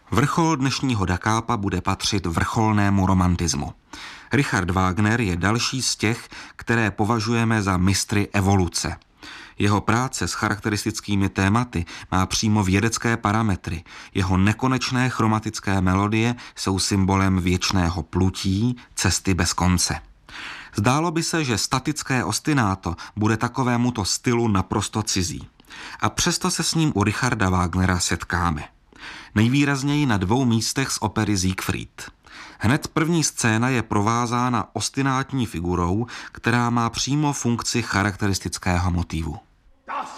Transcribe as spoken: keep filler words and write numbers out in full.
Vrchol dnešního Da Capo bude patřit vrcholnému romantismu. Richard Wagner je další z těch, které považujeme za mistry evoluce. Jeho práce s charakteristickými tématy má přímo vědecké parametry. Jeho nekonečné chromatické melodie jsou symbolem věčného plutí, cesty bez konce. Zdálo by se, že statické ostinato bude takovémuto stylu naprosto cizí. A přesto se s ním u Richarda Wagnera setkáme. Nejvýrazněji na dvou místech z opery Siegfried. Hned první scéna je provázána ostinátní figurou, která má přímo funkci charakteristického motivu.